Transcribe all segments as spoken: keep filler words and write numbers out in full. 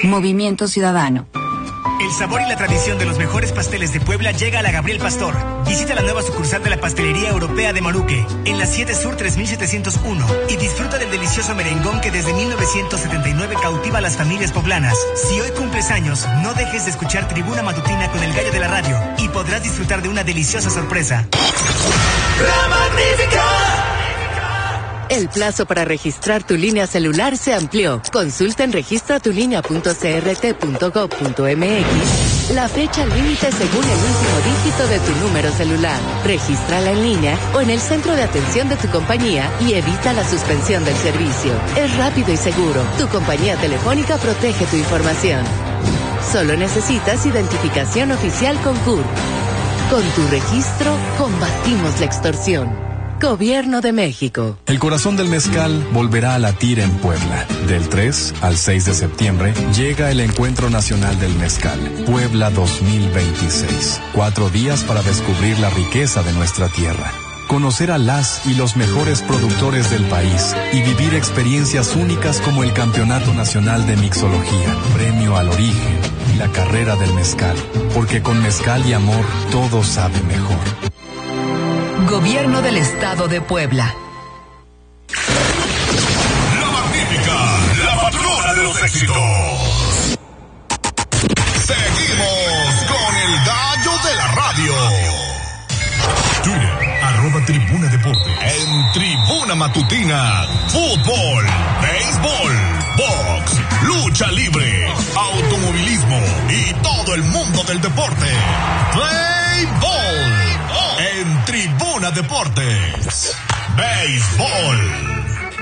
Movimiento Ciudadano. El sabor y la tradición de los mejores pasteles de Puebla llega a la Gabriel Pastor. Visita la nueva sucursal de la Pastelería Europea de Moruque, en la siete Sur tres mil setecientos uno, y disfruta del delicioso merengón que desde mil novecientos setenta y nueve cautiva a las familias poblanas. Si hoy cumples años, no dejes de escuchar Tribuna Matutina con el gallo de la radio y podrás disfrutar de una deliciosa sorpresa. La Magnífica. El plazo para registrar tu línea celular se amplió. Consulta en registra tu línea punto c r t punto gob punto m x la fecha límite según el último dígito de tu número celular. Regístrala en línea o en el centro de atención de tu compañía y evita la suspensión del servicio. Es rápido y seguro. Tu compañía telefónica protege tu información. Solo necesitas identificación oficial con C U R. Con tu registro, combatimos la extorsión. Gobierno de México. El corazón del mezcal volverá a latir en Puebla. Del tres al seis de septiembre llega el Encuentro Nacional del Mezcal, Puebla dos mil veintiséis. Cuatro días para descubrir la riqueza de nuestra tierra, conocer a las y los mejores productores del país y vivir experiencias únicas como el Campeonato Nacional de Mixología, Premio al Origen y la Carrera del Mezcal. Porque con mezcal y amor todo sabe mejor. Gobierno del Estado de Puebla. La Magnífica, la patrona de los éxitos. Seguimos con el gallo de la radio. Twitter, arroba Tribuna Deportes. En Tribuna Matutina, fútbol, béisbol, box, lucha libre, automovilismo y todo el mundo del deporte. Play Ball. En Tribuna Deportes, béisbol.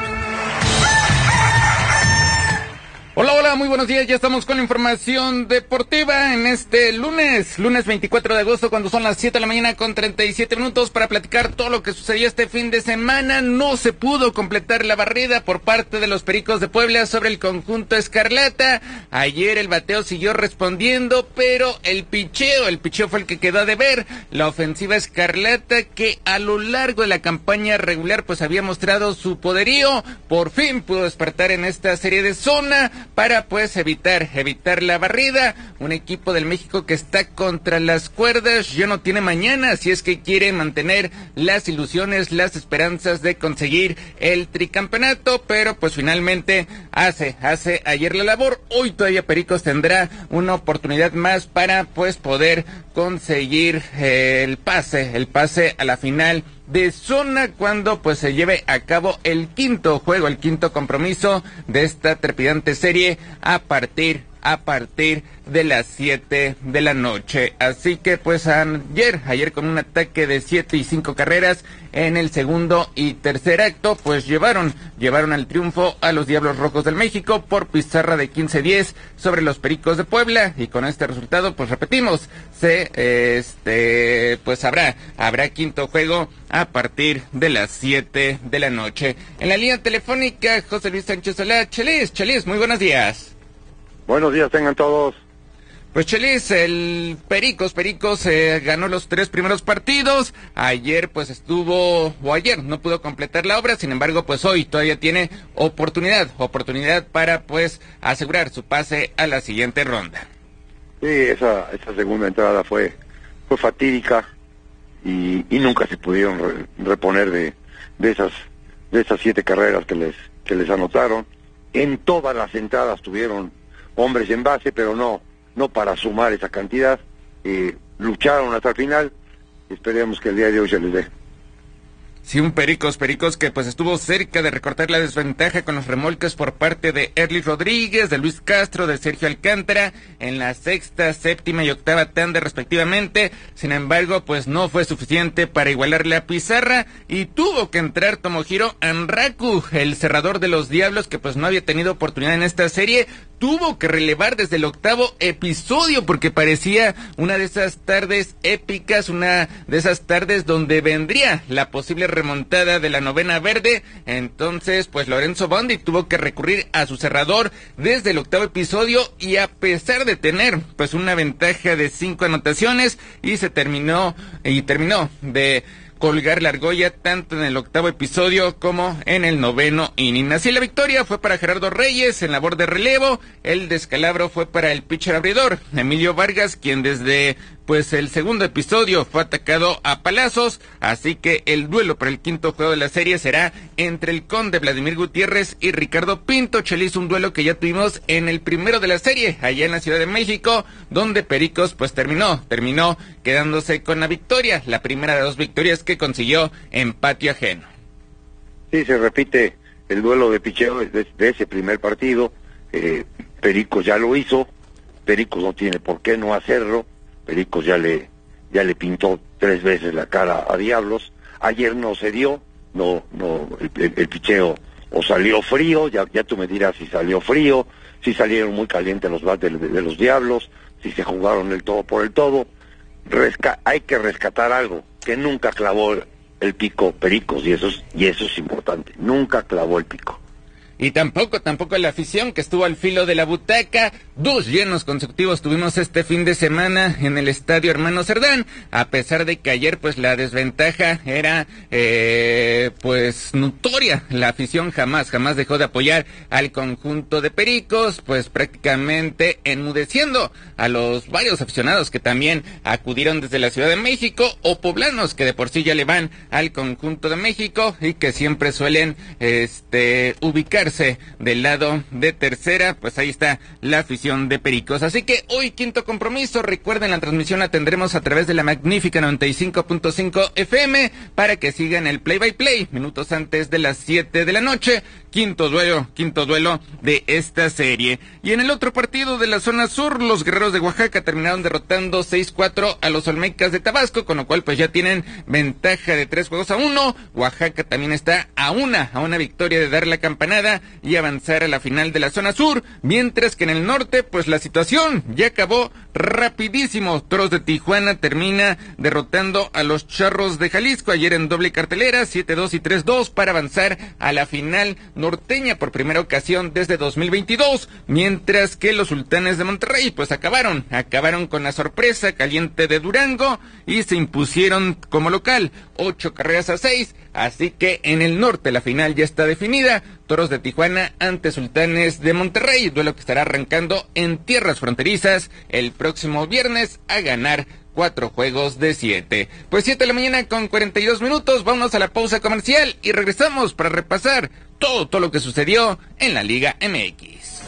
Hola, hola, muy buenos días, ya estamos con la información deportiva en este lunes, lunes veinticuatro de agosto, cuando son las siete de la mañana con treinta y siete minutos para platicar todo lo que sucedió este fin de semana. No se pudo completar la barrida por parte de los Pericos de Puebla sobre el conjunto Escarlata. Ayer el bateo siguió respondiendo, pero el picheo, el picheo fue el que quedó a deber. La ofensiva Escarlata, que a lo largo de la campaña regular pues había mostrado su poderío, por fin pudo despertar en esta serie de zona para pues evitar, evitar la barrida. Un equipo del México que está contra las cuerdas, ya no tiene mañana, si es que quiere mantener las ilusiones, las esperanzas de conseguir el tricampeonato, pero pues finalmente hace, hace ayer la labor. Hoy todavía Pericos tendrá una oportunidad más para pues poder conseguir eh, el pase, el pase a la final de zona cuando pues se lleve a cabo el quinto juego, el quinto compromiso de esta trepidante serie a partir, a partir de las siete de la noche. Así que pues ayer, ayer con un ataque de siete y cinco carreras en el segundo y tercer acto, pues llevaron, llevaron al triunfo a los Diablos Rojos del México por pizarra de quince diez sobre los Pericos de Puebla, y con este resultado, pues repetimos, se, este, pues habrá, habrá quinto juego a partir de las siete de la noche. En la línea telefónica, José Luis Sánchez Solá. Chelis, Chelis, muy buenos días. Buenos días, tengan todos. Pues Chelis, el Pericos, Pericos eh, ganó los tres primeros partidos. Ayer pues estuvo, o ayer no pudo completar la obra, sin embargo pues hoy todavía tiene oportunidad, oportunidad para pues asegurar su pase a la siguiente ronda. Sí, esa, esa segunda entrada fue, fue fatídica y, y nunca se pudieron re, reponer de, de esas, de esas siete carreras que les, que les anotaron. En todas las entradas tuvieron hombres en base, pero no, no para sumar esa cantidad. Eh, lucharon hasta el final. Esperemos que el día de hoy se les dé. Sí, un Pericos, Pericos que pues estuvo cerca de recortar la desventaja con los remolques por parte de Erly Rodríguez, de Luis Castro, de Sergio Alcántara, en la sexta, séptima y octava tanda respectivamente. Sin embargo, pues no fue suficiente para igualar la pizarra y tuvo que entrar Tomohiro Anraku, el cerrador de los Diablos, que pues no había tenido oportunidad en esta serie. Tuvo que relevar desde el octavo episodio porque parecía una de esas tardes épicas, una de esas tardes donde vendría la posible remontada de la novena verde. Entonces pues Lorenzo Bondi tuvo que recurrir a su cerrador desde el octavo episodio, y a pesar de tener pues una ventaja de cinco anotaciones y se terminó y terminó de colgar la argolla tanto en el octavo episodio como en el noveno inning. Así la victoria fue para Gerardo Reyes en labor de relevo, el descalabro fue para el pitcher abridor Emilio Vargas, quien desde pues el segundo episodio fue atacado a palazos, así que el duelo para el quinto juego de la serie será entre el conde Vladimir Gutiérrez y Ricardo Pinto Chelis, un duelo que ya tuvimos en el primero de la serie, allá en la Ciudad de México, donde Pericos pues terminó, terminó quedándose con la victoria, la primera de dos victorias que consiguió en patio ajeno. Sí, se repite el duelo de picheo de, de ese primer partido, eh, Pericos ya lo hizo, Pericos no tiene por qué no hacerlo, Pericos ya le ya le pintó tres veces la cara a Diablos. Ayer no se dio, no no el, el, el picheo o salió frío, ya ya tú me dirás si salió frío, si salieron muy calientes los bates de, de los Diablos, si se jugaron el todo por el todo. Resca hay que rescatar algo, que nunca clavó el, el pico Pericos, y eso es, y eso es importante, nunca clavó el pico. Y tampoco, tampoco la afición que estuvo al filo de la butaca. Dos llenos consecutivos tuvimos este fin de semana en el Estadio Hermano Cerdán, a pesar de que ayer pues la desventaja era eh, pues notoria. La afición jamás, jamás dejó de apoyar al conjunto de Pericos, pues prácticamente enmudeciendo a los varios aficionados que también acudieron desde la Ciudad de México, o poblanos que de por sí ya le van al conjunto de México y que siempre suelen este ubicar del lado de tercera. Pues ahí está la afición de Pericos. Así que hoy quinto compromiso, recuerden, la transmisión la tendremos a través de la magnífica noventa y cinco punto cinco F M para que sigan el play by play minutos antes de las siete de la noche. Quinto duelo, quinto duelo de esta serie. Y en el otro partido de la zona sur, los Guerreros de Oaxaca terminaron derrotando seis cuatro a los Olmecas de Tabasco, con lo cual pues ya tienen ventaja de tres juegos a uno. Oaxaca también está a una, a una victoria de dar la campanada y avanzar a la final de la zona sur, mientras que en el norte pues la situación ya acabó rapidísimo. Toros de Tijuana termina derrotando a los Charros de Jalisco ayer en doble cartelera, siete dos y tres dos, para avanzar a la final norteña por primera ocasión desde dos mil veintidós, mientras que los Sultanes de Monterrey pues acabaron, acabaron con la sorpresa caliente de Durango y se impusieron como local ocho carreras a seis, así que en el norte la final ya está definida. Toros de Tijuana ante Sultanes de Monterrey, duelo que estará arrancando en tierras fronterizas el próximo viernes a ganar cuatro juegos de siete. Pues siete de la mañana con cuarenta y dos minutos, vámonos a la pausa comercial y regresamos para repasar todo, todo lo que sucedió en la Liga M X.